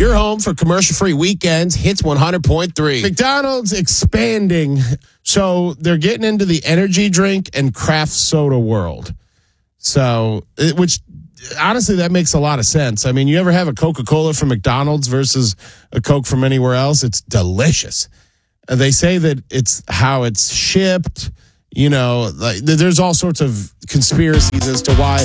Your home for commercial-free weekends, Hits 100.3. McDonald's expanding, so they're getting into the energy drink and craft soda world. So, which honestly, that makes a lot of sense. I mean, you ever have a Coca-Cola from McDonald's versus a Coke from anywhere else? It's delicious. They say that it's how it's shipped. You know, like, there's all sorts of conspiracies as to why